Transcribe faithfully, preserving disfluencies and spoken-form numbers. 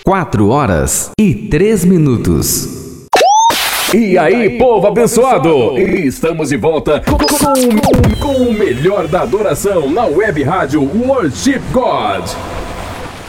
quatro horas e três minutos. E aí, povo abençoado! Estamos de volta com, com, com o melhor da adoração na web rádio Worship God.